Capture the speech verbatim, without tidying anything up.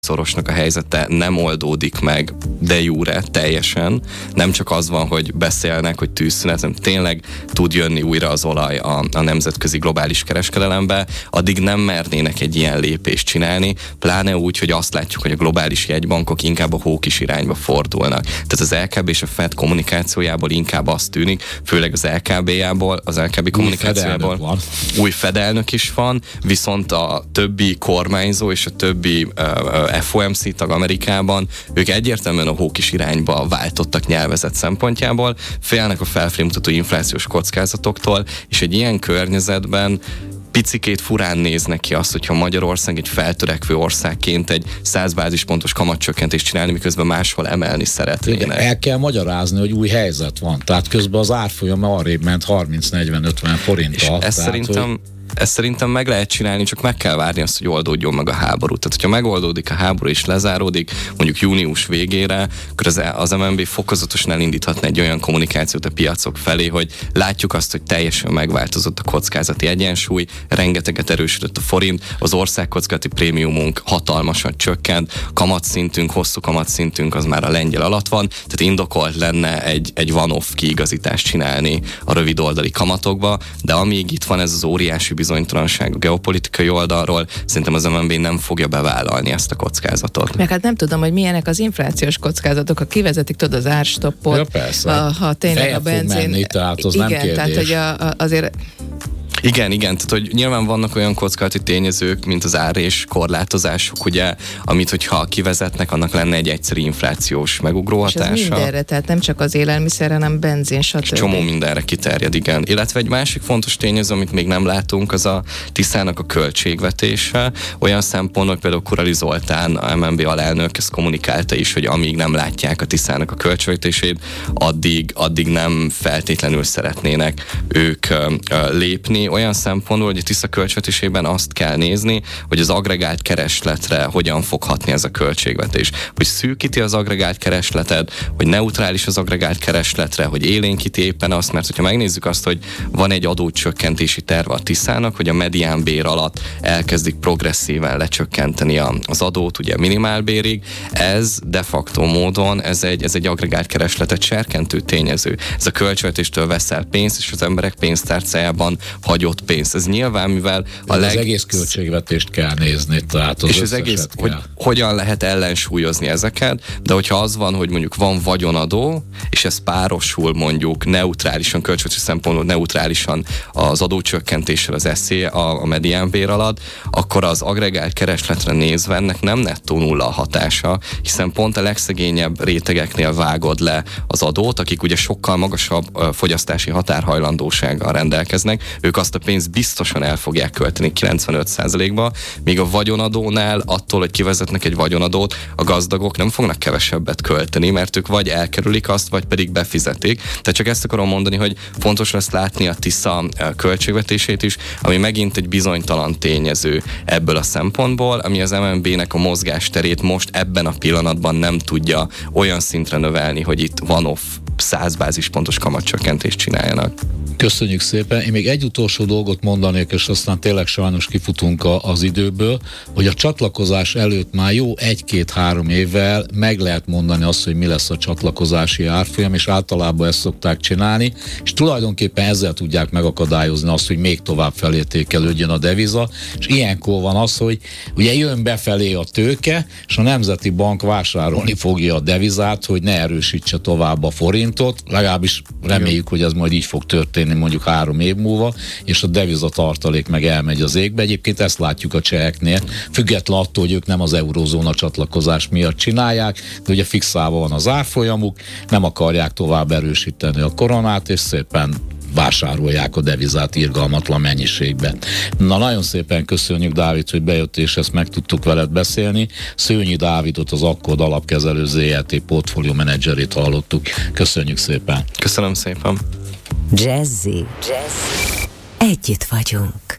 szorosnak a helyzete nem oldódik meg de jure teljesen. Nem csak az van, hogy beszélnek, hogy tűzszünet, hanem tényleg tud jönni újra az olaj a, a nemzetközi globális kereskedelembe, addig nem mernének egy ilyen lépést csinálni, pláne úgy, hogy azt látjuk, hogy a globális jegybankok inkább a hókis irányba fordulnak. Tehát az el ká bé és a Fed kommunikációjából inkább azt tűnik, főleg az el ká bé-jából, az el ká bé kommunikációjából új Fed elnök is van, viszont a többi kormányzó és a többi uh, ef o em cé tag Amerikában, ők egyértelműen a hókis irányba váltottak nyelvezet szempontjából, félnek a felfelé mutató inflációs kockázatoktól, és egy ilyen környezetben picikét furán néz neki azt, hogyha Magyarország egy feltörekvő országként egy száz bázispontos kamatcsökkentést csinálni, miközben máshol emelni szeretnének. Igen, el kell magyarázni, hogy új helyzet van. Tehát közben az árfolyam arrébb ment harminc negyven ötven forinttal. És ezt tehát, szerintem hogy... Ezt szerintem meg lehet csinálni, csak meg kell várni azt, hogy oldódjon meg a háború. Tehát, hogyha megoldódik a háború és lezáródik, mondjuk június végére, akkor az, az em en bé fokozatosan elindíthatna egy olyan kommunikációt a piacok felé, hogy látjuk azt, hogy teljesen megváltozott a kockázati egyensúly, rengeteget erősödött a forint, az országkockázati prémiumunk hatalmasan csökkent, kamatszintünk, hosszú kamatszintünk az már a lengyel alatt van, tehát indokolt lenne egy, egy one-off kiigazítást csinálni a rövid oldali kamatokba, de amíg itt van ez az óriási bizonytalanság a geopolitikai oldalról, szerintem az em en bé nem fogja bevállalni ezt a kockázatot. Meg hát nem tudom, hogy milyenek az inflációs kockázatok, ha kivezetik, tudod, az árstoppot, ja, persze. ha, ha tényleg Fel a benzin... menni, tehát az igen, nem kérdés. tehát hogy a, a, azért... Igen, igen, tehát hogy nyilván vannak olyan kockázati tényezők, mint az ár és korlátozások, ugye, amit hogyha kivezetnek, annak lenne egy egyszerű inflációs megugró hatása. És ez mindenre, tehát nem csak az élelmiszer, hanem benzin, stb. Csomó mindenre kiterjed, igen. Illetve egy másik fontos tényező, amit még nem látunk, az a Tiszának a költségvetése. Olyan szempontból, például Kurali Zoltán, a em en bé alelnök, ezt kommunikálta is, hogy amíg nem látják a Tiszának a költségvetését, addig, addig nem feltétlenül szeretnének ők uh, lépni. Olyan szempontból, hogy a Tisza költségvetésében azt kell nézni, hogy az agregált keresletre hogyan fog hatni ez a költségvetés. Hogy szűkíti az agregált keresletet, hogy neutrális az agregált keresletre, hogy élénkíti éppen azt, mert hogyha megnézzük azt, hogy van egy adócsökkentési terve a Tiszának, hogy a mediánbér alatt elkezdik progresszíven lecsökkenteni a, az adót, ugye minimálbérig, ez de facto módon, ez egy, ez egy agregált keresletet serkentő tényező. Ez a költségvetéstől veszel pénzt, és az emberek pénztárcájában hagyott pénzt. Ez nyilván, mivel a leg... leg... Az egész költségvetést kell nézni, tehát az és az egész, kell. hogy hogyan lehet ellensúlyozni ezeket, de hogyha az van, hogy mondjuk van vagyonadó, és ez párosul mondjuk neutrálisan, költségvetési szempontból neutrálisan az adócsökkentéssel az eszé a, a mediánbér alatt, akkor az agregált keresletre nézve ennek nem nettó nulla a hatása, hiszen pont a legszegényebb rétegeknél vágod le az adót, akik ugye sokkal magasabb fogyasztási határhajlandósággal rendelkeznek, ők azt a pénzt biztosan el fogják költeni kilencvenöt százalékba, míg a vagyonadónál attól, hogy kivezetnek egy vagyonadót, a gazdagok nem fognak kevesebbet költeni, mert ők vagy elkerülik azt, vagy pedig befizetik. Tehát csak ezt akarom mondani, hogy fontos lesz látni a Tisza költségvetését is, ami megint egy bizonytalan tényező ebből a szempontból, ami az em en bé-nek a mozgásterét most ebben a pillanatban nem tudja olyan szintre növelni, hogy itt one-off száz bázispontos kamatcsökkentést csináljanak. Köszönjük szépen. Én még egy utolsó dolgot mondanék, és aztán tényleg sajnos kifutunk a, az időből, hogy a csatlakozás előtt már jó egy-két-három évvel meg lehet mondani azt, hogy mi lesz a csatlakozási árfolyam, és általában ezt szokták csinálni, és tulajdonképpen ezzel tudják megakadályozni azt, hogy még tovább felértékelődjön a deviza, és ilyenkor van az, hogy ugye jön befelé a tőke, és a Nemzeti Bank vásárolni fogja a devizát, hogy ne erősítse tovább a forintot, legalábbis reméljük, hogy ez majd így fog történni mondjuk három év múlva, és a devizatartalék meg elmegy az égbe. Egyébként ezt látjuk a cseheknél, független attól, hogy ők nem az eurózóna csatlakozás miatt csinálják, de ugye fixálva van az árfolyamuk, nem akarják tovább erősíteni a koronát, és szépen vásárolják a devizát irgalmatlan mennyiségben. Na, nagyon szépen köszönjük, Dávid, hogy bejött, és ezt meg tudtuk veled beszélni. Szőnyi Dávidot, az Akkord Alapkezelő zé er té portfólió menedzserét hallottuk. Köszönjük szépen. Köszönöm szépen. Jazzy. Jazzy. Együtt vagyunk.